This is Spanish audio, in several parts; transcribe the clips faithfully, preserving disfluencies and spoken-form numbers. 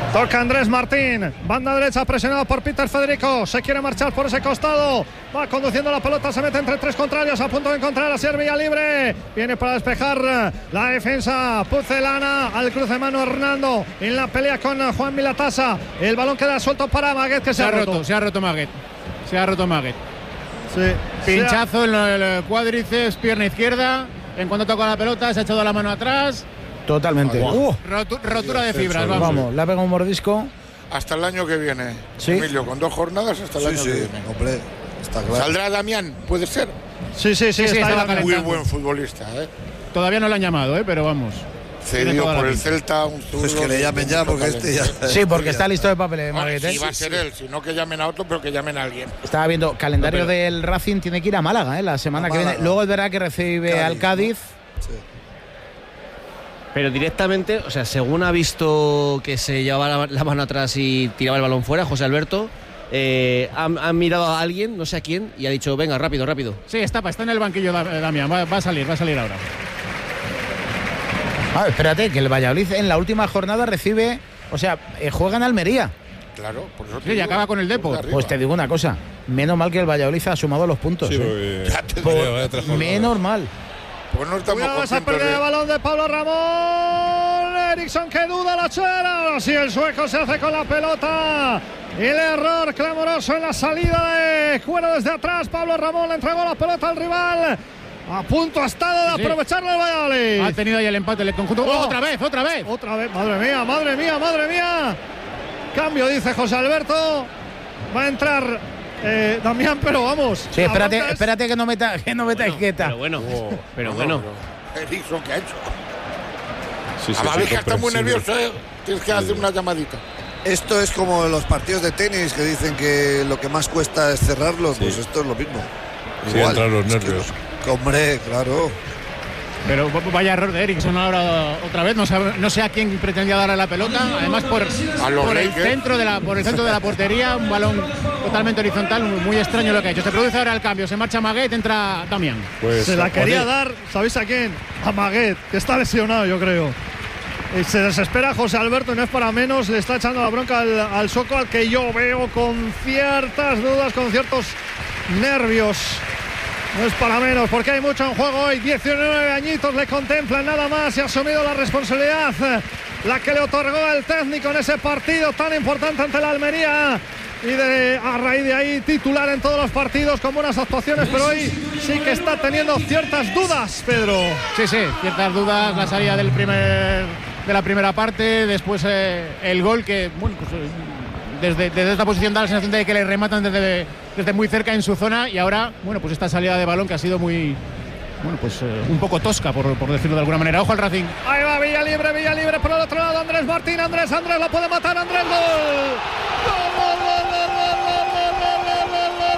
Toca Andrés Martín, banda derecha presionado por Peter Federico, se quiere marchar por ese costado, va conduciendo la pelota, se mete entre tres contrarios, a punto de encontrar a Servia libre, viene para despejar la defensa pucelana, al cruce de mano Hernando, en la pelea con Juan Milatasa, el balón queda suelto para Maguet, que se, se ha roto. roto. Se ha roto Maguet, se ha roto Maguet. Sí. Pinchazo en el cuádriceps, pierna izquierda, en cuanto toca la pelota se ha echado la mano atrás. Totalmente. Uh, Rotu, rotura de fibras, vamos. Vamos, le ha pegado un mordisco. Hasta el año que viene, ¿Sí? Emilio, con dos jornadas hasta el Sí, año sí, que viene. hombre, está claro. ¿Saldrá Damián? ¿Puede ser? Sí, sí, sí, Sí, sí, está estaba ahí. calentando. Muy buen futbolista, ¿eh? Todavía no lo han llamado, ¿eh? Pero vamos. Cedido toda la por el pinta. Celta, un zurdo. Pues que le llamen ya, porque este ya. Sí, porque está listo de papeles, Vale, Maguet, ¿eh? si va a ser él, si no que llamen a otro, pero que llamen a alguien. Estaba viendo calendario No, pero- del Racing, tiene que ir a Málaga, ¿eh? La semana A que viene. Málaga. Luego es verdad que recibe Cádiz, al Cádiz. ¿no? Sí. Pero directamente, o sea, según ha visto que se llevaba la, la mano atrás y tiraba el balón fuera, José Alberto, eh, han, han mirado a alguien, no sé a quién, y ha dicho, venga, rápido, rápido. Sí, está, está en el banquillo Damián, va, va a salir, va a salir ahora. Ah, espérate, que el Valladolid en la última jornada recibe, o sea, eh, juega en Almería. Claro, por eso te Sí, y digo, acaba con el Depor. de arriba. Pues te digo una cosa, menos mal que el Valladolid ha sumado los puntos. Sí, ¿eh? porque Ya te Por- digo, vaya tres jornadas. menos mal. pues no estamos Cuidado esa contentos pérdida de de... balón de Pablo Ramón. Eriksson que duda la chera. Así el sueco se hace con la pelota. Y el error clamoroso en la salida de Cuero desde atrás. Pablo Ramón le entregó la pelota al rival. A punto ha estado de Sí. aprovecharlo el Valladolid. Ha tenido ahí el empate el conjunto. Oh. ¡Otra vez, otra vez! Otra vez, madre mía, madre mía, madre mía. Cambio, dice José Alberto. Va a entrar eh, Damián, pero vamos. Sí, la espérate, bronca es- espérate que no meta, que no meta Igueta. Pero bueno, Oh, pero no, bueno. pero Eriksson, ¿qué ha hecho? Sí, sí, A sí, que está muy comprensible. nervioso, ¿eh? Tienes que hacer una llamadita. Esto es como los partidos de tenis que dicen que lo que más cuesta es cerrarlos, Sí. pues esto es lo mismo. Sí, entran los es que nervios. lo- que, hombre, claro. Pero vaya error de Eriksson ahora otra vez, no, sabe, no sé a quién pretendía darle la pelota, además por, A los por, el Lakers. centro de la, por el centro de la portería, un balón totalmente horizontal, muy, muy extraño lo que ha hecho. Se produce ahora el cambio, se marcha Maguet, entra Damián. Pues, Se la quería Odi- dar, ¿sabéis a quién? A Maguet, que está lesionado, yo creo. Y se desespera José Alberto, y no es para menos, le está echando la bronca al, al Soco, al que yo veo con ciertas dudas, con ciertos nervios. No es para menos, porque hay mucho en juego hoy. diecinueve añitos le contemplan nada más y ha asumido la responsabilidad, la que le otorgó el técnico en ese partido tan importante ante la Almería. Y de, a raíz de ahí titular en todos los partidos con buenas actuaciones, pero hoy sí que está teniendo ciertas dudas, Pedro. Sí, sí, ciertas dudas, la salida del primer, de la primera parte, después eh, el gol que, bueno, pues eh, desde, desde esta posición da la sensación de que le rematan desde, desde muy cerca en su zona y ahora, bueno, pues esta salida de balón que ha sido muy, bueno, pues eh, un poco tosca, por, por decirlo de alguna manera. Ojo al Racing. Ahí va Villa Libre, Villa Libre por el otro lado, Andrés Martín, Andrés, Andrés lo puede matar, Andrés, gol. Gol, gol, gol, gol, gol, gol, gol, gol, gol, gol,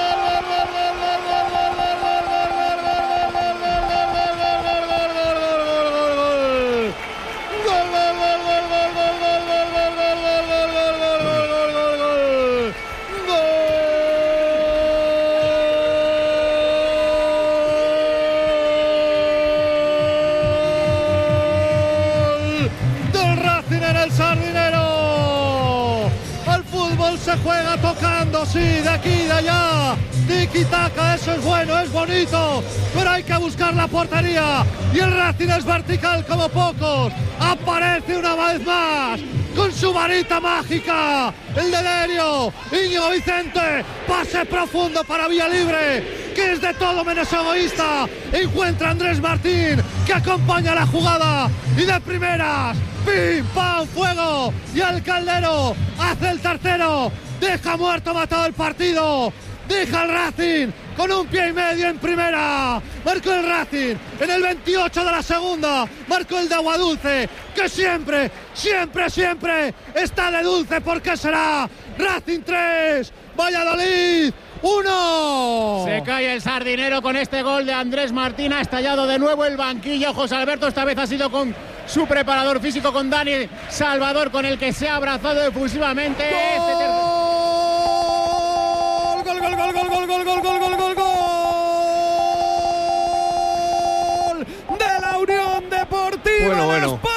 del Racing en el Sardinero. Al fútbol se juega tocando, sí, de aquí, de allá. Tiki-taka, eso es bueno, es bonito, pero hay que buscar la portería. Y el Racing es vertical como pocos. Aparece una vez más con su varita mágica, el delirio. Íñigo Vicente, pase profundo para Villa Libre, que es de todo menos egoísta. Encuentra a Andrés Martín, que acompaña la jugada, y de primeras, pim, pam, fuego, y el Caldero hace el tercero, deja muerto, matado el partido, deja el Racing con un pie y medio en primera. Marcó el Racing en el veintiocho de la segunda, marcó el de Aguadulce, que siempre, siempre, siempre está de dulce, porque será Racing tres, Valladolid uno. Se cae el Sardinero con este gol de Andrés Martín. Ha estallado de nuevo el banquillo. José Alberto esta vez ha sido con su preparador físico, con Dani Salvador, con el que se ha abrazado efusivamente. Este ter- Gol, gol, gol, gol, gol, gol, gol, gol, gol, gol, gol de la Unión Deportiva Bueno, bueno. Las